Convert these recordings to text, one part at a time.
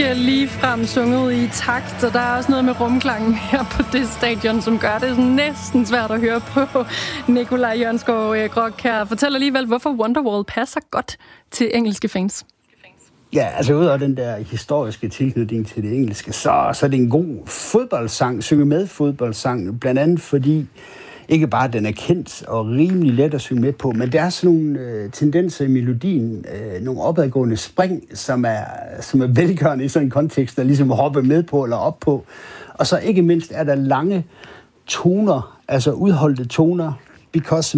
ikke ligefrem sunget i takt, og der er også noget med rumklangen her på det stadion, som gør det næsten svært at høre på. Nikolaj Jørgenskov Grok her. Fortæl alligevel, hvorfor Wonderwall passer godt til engelske fans. Ja, altså udover den der historiske tilknytning til det engelske, så er det en god fodboldsang, synge med fodboldsang, blandt andet fordi ikke bare den er kendt og rimelig let at synge med på, men der er sådan nogle tendenser i melodien, nogle opadgående spring, som er velgørende i sådan en kontekst, der ligesom hoppe med på eller op på. Og så ikke mindst er der lange toner, altså udholdte toner, because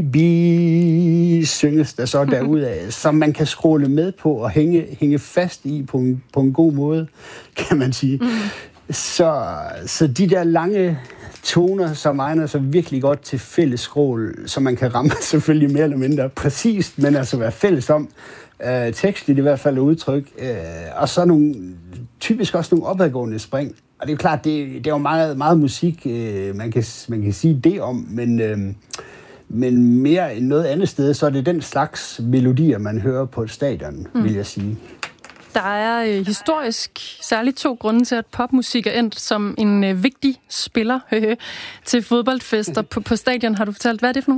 maybe synges der så derudad, som man kan scrolle med på og hænge fast i på en god måde, kan man sige. Så de der lange toner, som egner sig virkelig godt til fælles skrål, som man kan ramme selvfølgelig mere eller mindre præcist, men altså være fælles om tekstligt i hvert fald udtryk. Og så typisk også nogle opadgående spring. Og det er jo klart, det er jo meget, meget musik, man kan sige det om, men mere end noget andet sted, så er det den slags melodier, man hører på et stadion, vil jeg sige. Der er historisk særligt 2 grunde til, at popmusik er endt som en vigtig spiller til fodboldfester på stadion. Har du fortalt, hvad er det for nogle?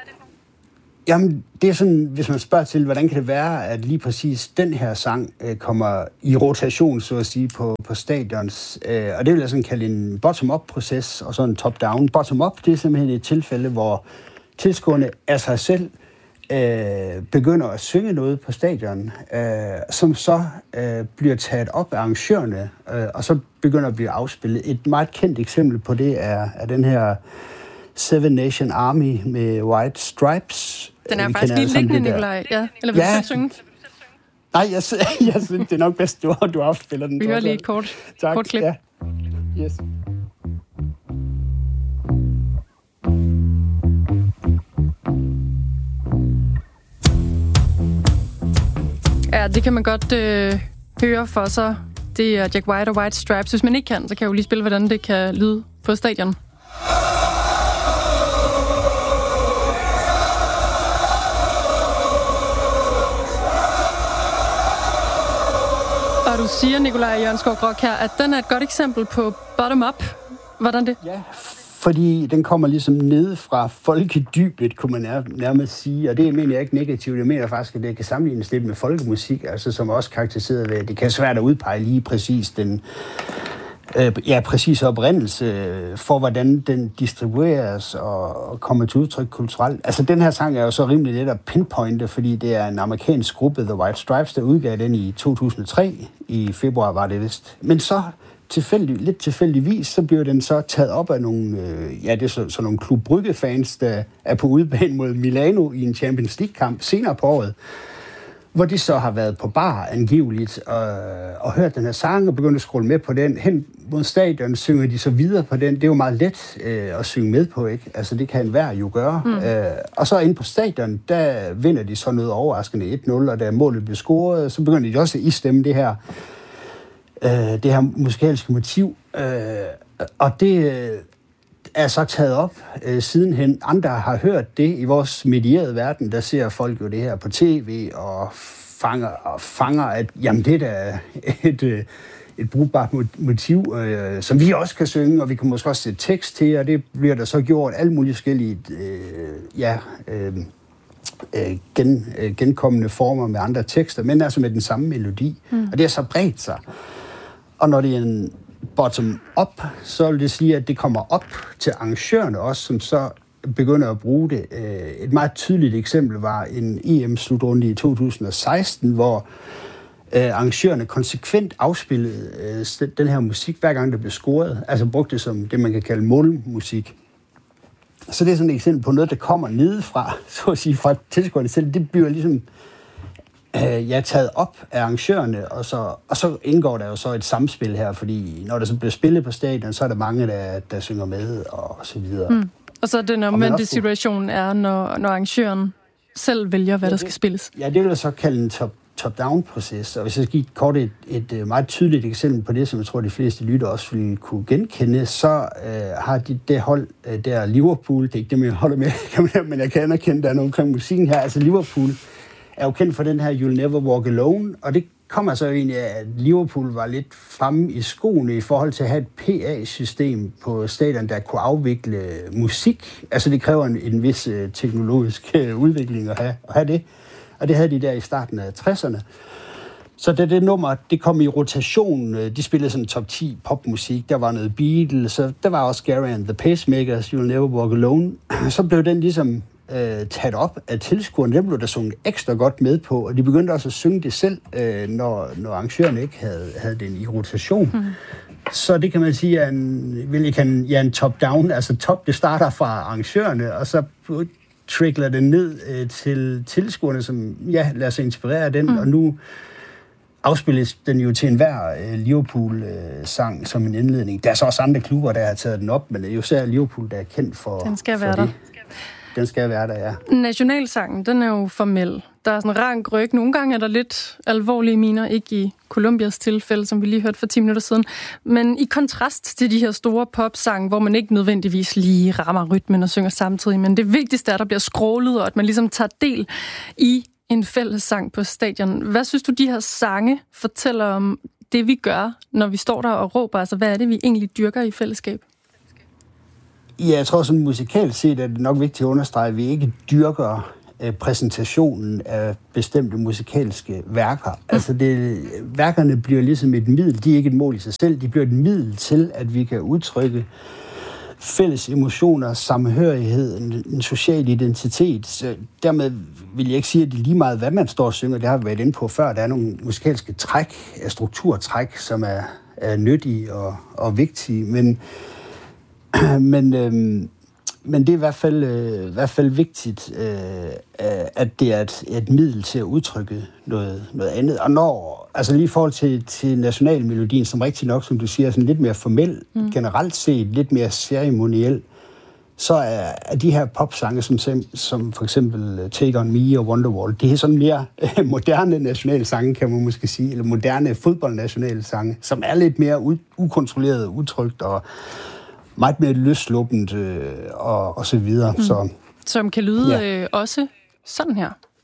Jamen, det er sådan, hvis man spørger til, hvordan kan det være, at lige præcis den her sang kommer i rotation, så at sige, på stadions. Og det vil jeg sådan kalde en bottom-up-proces, og så en top-down. Bottom-up, det er simpelthen et tilfælde, hvor tilskuerne af sig selv begynder at synge noget på stadion, som så bliver taget op af arrangørerne, og så begynder at blive afspillet. Et meget kendt eksempel på det er den her Seven Nation Army med White Stripes. Den er faktisk lige liggende, Nikolaj. Ja. Eller vil du selv synge? Nej, jeg synes, det er nok bedst, du afspiller den. Vi hører lige et kort klip. Ja. Yes. Ja, det kan man godt høre for sig. Det er Jack White og White Stripes. Hvis man ikke kan, så kan jeg jo lige spille, hvordan det kan lyde på stadion. Og du siger, Nikolaj Jørgenskov Grok her, at den er et godt eksempel på bottom-up. Hvordan det? Ja, fordi den kommer ligesom ned fra folkedybet, kunne man nærmest sige. Og det mener jeg ikke negativt. Jeg mener faktisk, at det kan sammenlignes lidt med folkemusik, altså som også karakteriseret ved, at det kan svært at udpege lige præcis den præcis oprindelse for, hvordan den distribueres og kommer til udtryk kulturelt. Altså, den her sang er jo så rimelig let at pinpointe, fordi det er en amerikansk gruppe, The White Stripes, der udgav den i 2003. I februar var det vist. Men så lidt tilfældigvis, så bliver den så taget op af nogle, det er så nogle Klub Brygge-fans, der er på udebane mod Milano i en Champions League-kamp senere på året, hvor de så har været på bar angiveligt og hørt den her sang og begyndt at scrolle med på den. Hen mod stadion synger de så videre på den. Det er jo meget let at synge med på, ikke? Altså, det kan enhver jo gøre. Og så inde på stadion, der vinder de så noget overraskende 1-0, og da målet bliver scoret, så begynder de også at istemme det her musikalske motiv. Og det er så taget op sidenhen. Andre har hørt det i vores medierede verden. Der ser folk jo det her på tv og fanger at jamen, det er da et brugbart motiv, som vi også kan synge, og vi kan måske også sætte tekst til, og det bliver der så gjort alle mulige forskellige genkommende former med andre tekster, men altså med den samme melodi. Og det har så bredt sig. Og når det er en bottom-up, så vil det sige, at det kommer op til arrangørerne også, som så begynder at bruge det. Et meget tydeligt eksempel var en EM-slutrunde i 2016, hvor arrangørerne konsekvent afspillede den her musik, hver gang det blev scoret. Altså brugte det som det, man kan kalde målmusik. Så det er sådan et eksempel på noget, der kommer nedefra, så at sige, fra tilskuerne selv. Det bliver ligesom taget op af arrangørerne, og så indgår der jo så et samspil her, fordi når der så bliver spillet på stadion, så er der mange, der synger med, og så videre. Og så den omvendte situation er, når arrangøren selv vælger, hvad der skal spilles. Ja, det vil jeg så kalde en top-down-proces, og hvis jeg skal give et meget tydeligt eksempel på det, som jeg tror, de fleste lytter også vil kunne genkende, så har det hold der Liverpool, det er ikke det, jeg holder med, men jeg kan anerkende, der er noget omkring musikken her, altså Liverpool er jo kendt for den her You'll Never Walk Alone, og det kommer så egentlig af, at Liverpool var lidt fremme i skoene i forhold til at have et PA-system på stadion, der kunne afvikle musik. Altså det kræver en vis teknologisk udvikling at have det. Og det havde de der i starten af 60'erne. Så da det nummer, det kom i rotation, de spillede sådan top 10 popmusik, der var noget Beatles, så der var også Gary and the Pacemakers, You'll Never Walk Alone. Så blev den ligesom taget op af tilskuerne, den blev der sunget ekstra godt med på, og de begyndte også at synge det selv, når arrangørerne ikke havde den i rotation. Så det kan man sige er en top-down, altså top, det starter fra arrangørerne, og så trickler den ned til tilskuerne, som lader sig inspirere af den, og nu afspilles den jo til enhver Liverpool-sang som en indledning. Der er så også andre klubber, der har taget den op, men det er jo især Liverpool, der er kendt for den skal for være det. Der. Den skal være der, ja. Nationalsangen, den er jo formel. Der er sådan en rank ryg. Nogle gange er der lidt alvorlige miner, ikke i Colombias tilfælde, som vi lige hørte for 10 minutter siden. Men i kontrast til de her store popsange, hvor man ikke nødvendigvis lige rammer rytmen og synger samtidig, men det vigtigste er, at der bliver skrålet, og at man ligesom tager del i en fælles sang på stadion. Hvad synes du, de her sange fortæller om det, vi gør, når vi står der og råber? Altså, hvad er det, vi egentlig dyrker i fællesskab? Ja, jeg tror sådan musikalt set er det nok vigtigt at understrege, at vi ikke dyrker præsentationen af bestemte musikalske værker. Altså værkerne bliver ligesom et middel, de er ikke et mål i sig selv, de bliver et middel til, at vi kan udtrykke fælles emotioner, samhørighed, en social identitet. Så dermed vil jeg ikke sige, at det er lige meget, hvad man står og synger. Det har vi været inde på før. Der er nogle musikalske træk, strukturtræk, som er nyttige og vigtige. Men det er i hvert fald vigtigt, at det er et middel til at udtrykke noget andet. Og altså lige i forhold til nationalmelodien, som rigtig nok, som du siger, sådan lidt mere formel, generelt set lidt mere ceremoniel, så er de her popsange, som for eksempel Take On Me og Wonderwall, det er sådan mere moderne nationalsange, kan man måske sige, eller moderne fodboldnationalsange, som er lidt mere ukontrolleret udtrykt og meget mere løsluppent og så videre. Så, som kan lyde også sådan her.